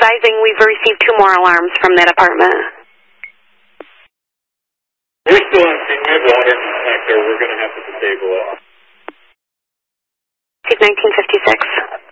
advising we've received 2 more alarms from that apartment. We're still on the water detector. We're going to have to disable it. 1956.